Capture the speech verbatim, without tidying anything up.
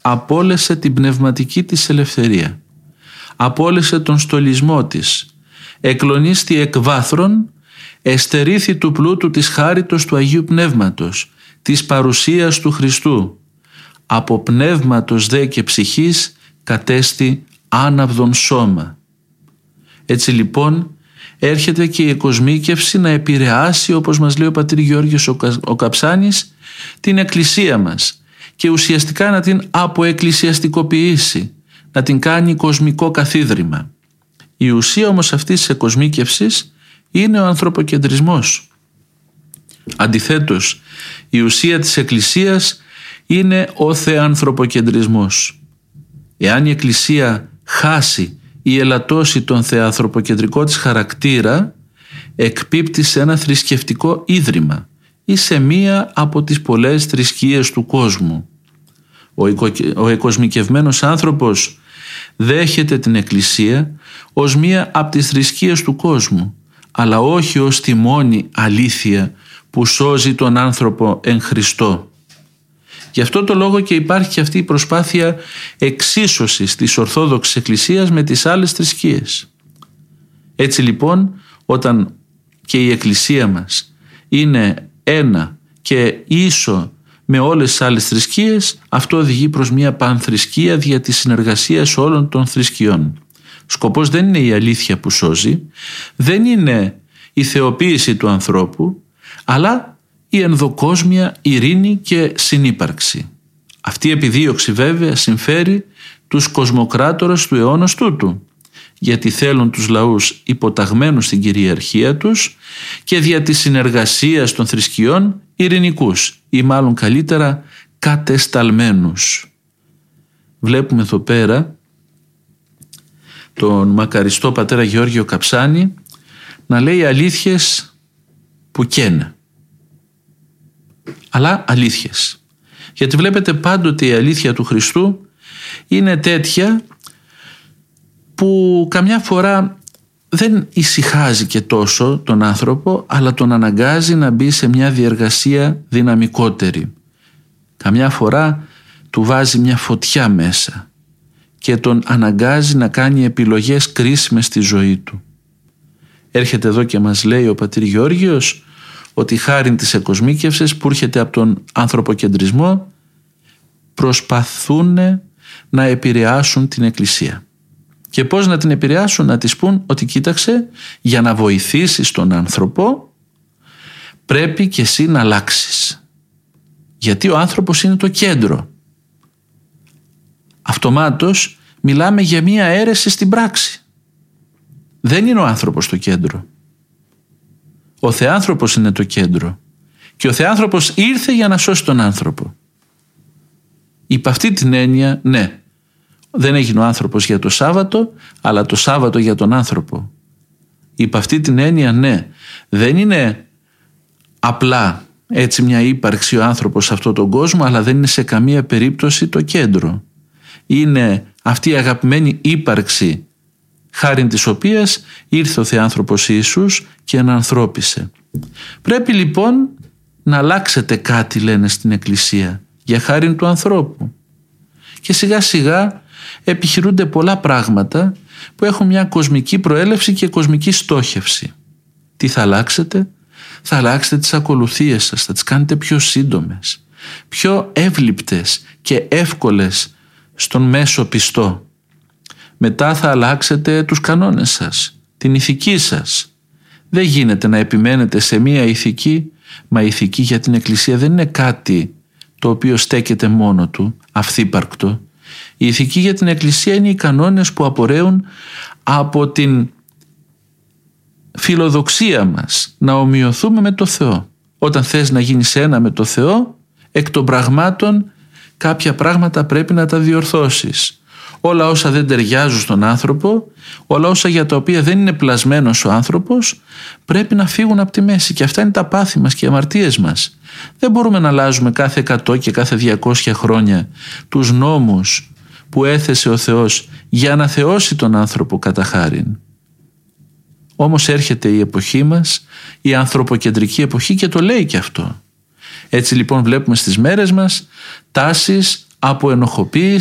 απόλυσε την πνευματική της ελευθερία, απόλυσε τον στολισμό της, εκλονίστη εκ βάθρων, εστερήθη του πλούτου της χάριτος του Αγίου Πνεύματος, της παρουσίας του Χριστού, από πνεύματος δε και ψυχής κατέστη άναυδον σώμα. Έτσι λοιπόν έρχεται και η εκοσμίκευση να επηρεάσει, όπως μας λέει ο πατήρ Γεώργιος ο, Κα, ο Καψάνης, την εκκλησία μας και ουσιαστικά να την αποεκκλησιαστικοποιήσει, να την κάνει κοσμικό καθίδρυμα. Η ουσία όμως αυτής της εκοσμίκευσης είναι ο ανθρωποκεντρισμός. Αντιθέτως, η ουσία της Εκκλησίας είναι ο θεανθρωποκεντρισμός. Εάν η Εκκλησία χάσει ή ελαττώσει τον θεανθρωποκεντρικό της χαρακτήρα, εκπίπτει σε ένα θρησκευτικό ίδρυμα ή σε μία από τις πολλές θρησκείες του κόσμου. Ο, οικο, ο εκοσμικευμένος άνθρωπος δέχεται την Εκκλησία ως μία από τις θρησκείες του κόσμου, αλλά όχι ως τη μόνη αλήθεια που σώζει τον άνθρωπο εν Χριστώ. Γι' αυτό το λόγο και υπάρχει και αυτή η προσπάθεια εξίσωσης της Ορθόδοξης Εκκλησίας με τις άλλες θρησκείες. Έτσι λοιπόν, όταν και η Εκκλησία μας είναι ένα και ίσο με όλες τις άλλες θρησκείες, αυτό οδηγεί προς μια πανθρησκεία δια της συνεργασίας όλων των θρησκειών. Σκοπός δεν είναι η αλήθεια που σώζει, δεν είναι η θεοποίηση του ανθρώπου, αλλά η ενδοκόσμια ειρήνη και συνύπαρξη. Αυτή η επιδίωξη βέβαια συμφέρει τους κοσμοκράτορες του αιώνος τούτου, γιατί θέλουν τους λαούς υποταγμένους στην κυριαρχία τους και δια της συνεργασίας των θρησκειών ειρηνικούς ή μάλλον καλύτερα κατεσταλμένους. Βλέπουμε εδώ πέρα τον μακαριστό πατέρα Γεώργιο Καψάνη να λέει αλήθειες που καίνε, αλλά αλήθειες. Γιατί βλέπετε πάντοτε η αλήθεια του Χριστού είναι τέτοια που καμιά φορά δεν ησυχάζει και τόσο τον άνθρωπο, αλλά τον αναγκάζει να μπει σε μια διεργασία δυναμικότερη. Καμιά φορά του βάζει μια φωτιά μέσα και τον αναγκάζει να κάνει επιλογές κρίσιμες στη ζωή του. Έρχεται εδώ και μας λέει ο πατήρ Γεώργιος ότι χάριν της εκοσμίκευσης που έρχεται από τον ανθρωποκεντρισμό προσπαθούν να επηρεάσουν την Εκκλησία. Και πώς να την επηρεάσουν? Να της πούν ότι κοίταξε, για να βοηθήσεις τον άνθρωπο πρέπει και εσύ να αλλάξεις. Γιατί ο άνθρωπος είναι το κέντρο. Αυτομάτως μιλάμε για μία αίρεση στην πράξη. Δεν είναι ο άνθρωπος το κέντρο. Ο Θεάνθρωπος είναι το κέντρο. Και ο Θεάνθρωπος ήρθε για να σώσει τον άνθρωπο. Υπ' αυτή την έννοια, ναι, δεν έγινε ο άνθρωπος για το Σάββατο, αλλά το Σάββατο για τον άνθρωπο. Υπ' αυτή την έννοια, ναι, δεν είναι απλά έτσι μια ύπαρξη ο άνθρωπος σε αυτόν τον κόσμο, αλλά δεν είναι σε καμία περίπτωση το κέντρο. Είναι αυτή η αγαπημένη ύπαρξη χάριν της οποίας ήρθε ο Θεάνθρωπος Ιησούς και ανανθρώπισε. Πρέπει λοιπόν να αλλάξετε κάτι, λένε στην Εκκλησία, για χάριν του ανθρώπου. Και σιγά σιγά επιχειρούνται πολλά πράγματα που έχουν μια κοσμική προέλευση και κοσμική στόχευση. Τι θα αλλάξετε? Θα αλλάξετε τις ακολουθίες σας, θα τις κάνετε πιο σύντομες, πιο εύληπτες και εύκολες στον μέσο πιστό. Μετά θα αλλάξετε τους κανόνες σας, την ηθική σας. Δεν γίνεται να επιμένετε σε μία ηθική, μα η ηθική για την Εκκλησία δεν είναι κάτι το οποίο στέκεται μόνο του, αυθύπαρκτο. Η ηθική για την Εκκλησία είναι οι κανόνες που απορρέουν από την φιλοδοξία μας να ομοιωθούμε με το Θεό. Όταν θες να γίνεις ένα με το Θεό, εκ των πραγμάτων κάποια πράγματα πρέπει να τα διορθώσεις. Όλα όσα δεν ταιριάζουν στον άνθρωπο, όλα όσα για τα οποία δεν είναι πλασμένος ο άνθρωπος, πρέπει να φύγουν από τη μέση. Και αυτά είναι τα πάθη μας και οι αμαρτίες μας. Δεν μπορούμε να αλλάζουμε κάθε εκατό και κάθε διακόσια χρόνια τους νόμους που έθεσε ο Θεός για να θεώσει τον άνθρωπο κατά χάριν. Όμως έρχεται η εποχή μας, η ανθρωποκεντρική εποχή, και το λέει και αυτό. Έτσι λοιπόν βλέπουμε στις μέρες μας τάσεις από ενοχοποίηση